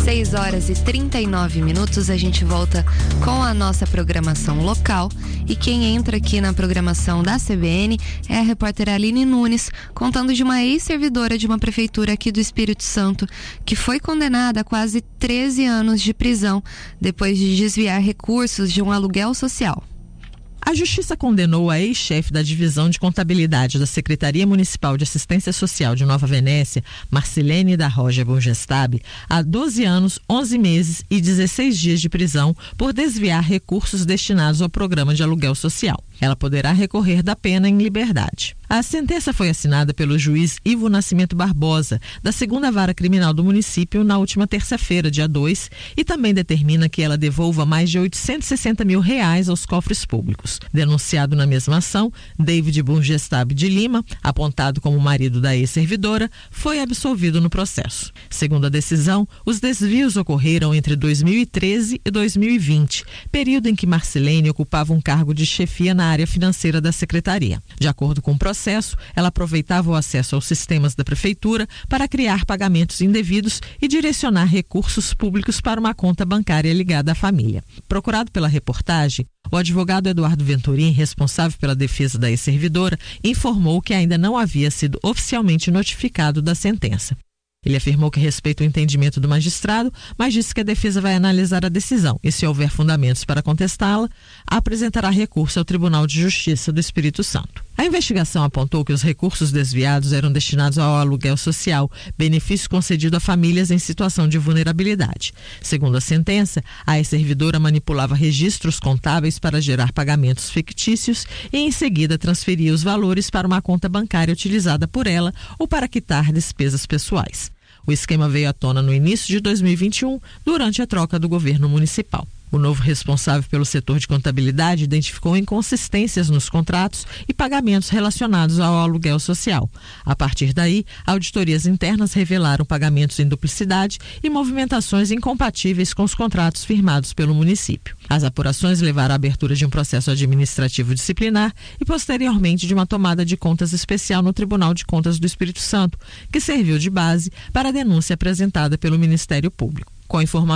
6h39, a gente volta com a nossa programação local e quem entra aqui na programação da CBN é a repórter Aline Nunes, contando de uma ex-servidora de uma prefeitura aqui do Espírito Santo que foi condenada a quase 13 anos de prisão depois de desviar recursos de um aluguel social. A Justiça condenou a ex-chefe da Divisão de Contabilidade da Secretaria Municipal de Assistência Social de Nova Venécia, Marcilene da Roja Bungestab, a 12 anos, 11 meses e 16 dias de prisão por desviar recursos destinados ao programa de aluguel social. Ela poderá recorrer da pena em liberdade. A sentença foi assinada pelo juiz Ivo Nascimento Barbosa, da 2ª Vara Criminal do município, na última terça-feira, dia 2, e também determina que ela devolva mais de R$860 mil aos cofres públicos. Denunciado na mesma ação, David Bungestab de Lima, apontado como marido da ex-servidora, foi absolvido no processo. Segundo a decisão, os desvios ocorreram entre 2013 e 2020, período em que Marcilene ocupava um cargo de chefia na área financeira da secretaria. De acordo com o processo, ela aproveitava o acesso aos sistemas da prefeitura para criar pagamentos indevidos e direcionar recursos públicos para uma conta bancária ligada à família. Procurado pela reportagem, o advogado Eduardo Venturim, responsável pela defesa da ex-servidora, informou que ainda não havia sido oficialmente notificado da sentença. Ele afirmou que respeita o entendimento do magistrado, mas disse que a defesa vai analisar a decisão e, se houver fundamentos para contestá-la, apresentará recurso ao Tribunal de Justiça do Espírito Santo. A investigação apontou que os recursos desviados eram destinados ao aluguel social, benefício concedido a famílias em situação de vulnerabilidade. Segundo a sentença, a ex-servidora manipulava registros contábeis para gerar pagamentos fictícios e, em seguida, transferia os valores para uma conta bancária utilizada por ela ou para quitar despesas pessoais. O esquema veio à tona no início de 2021, durante a troca do governo municipal. O novo responsável pelo setor de contabilidade identificou inconsistências nos contratos e pagamentos relacionados ao aluguel social. A partir daí, auditorias internas revelaram pagamentos em duplicidade e movimentações incompatíveis com os contratos firmados pelo município. As apurações levaram à abertura de um processo administrativo disciplinar e, posteriormente, de uma tomada de contas especial no Tribunal de Contas do Espírito Santo, que serviu de base para a denúncia apresentada pelo Ministério Público. Com informações